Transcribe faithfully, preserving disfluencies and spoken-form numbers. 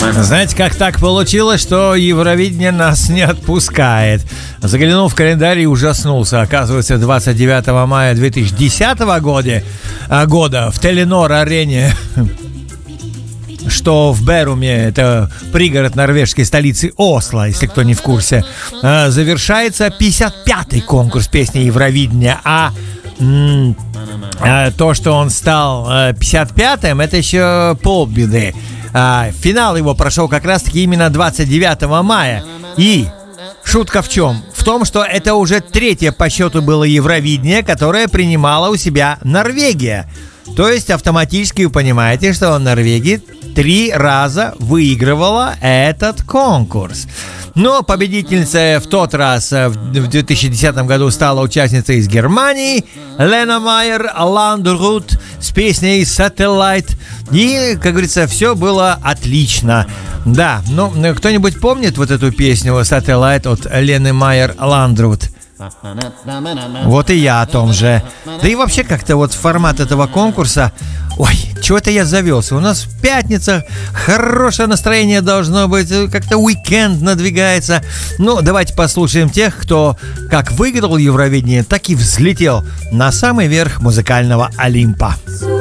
Знаете, как так получилось, что Евровидение нас не отпускает? Заглянул в календарь и ужаснулся. Оказывается, двадцать девятого мая две тысячи десятого года, года в Теленор-арене, что в Беруме, это пригород норвежской столицы Осло, если кто не в курсе, завершается пятьдесят пятый конкурс песни Евровидения, а м- то, что он стал пятьдесят пятым, это еще полбеды. Финал его прошел как раз-таки именно двадцать девятого мая. И шутка в чем? В том, что это уже третье по счету было Евровидение, которое принимала у себя Норвегия. То есть автоматически вы понимаете, что Норвегия три раза выигрывала этот конкурс. Но победительница в тот раз, в две тысячи десятом году, стала участницей из Германии Лена Майер Ландрут с песней «Satellite». И, как говорится, все было отлично. Да, ну, кто-нибудь помнит вот эту песню «Satellite» от Лены Майер Ландрут? Вот и я о том же. Да и вообще как-то вот формат этого конкурса... Ой, чего-то я завелся. У нас в пятницах хорошее настроение должно быть. Как-то уикенд надвигается. Ну, давайте послушаем тех, кто как выиграл Евровидение, так и взлетел на самый верх музыкального Олимпа.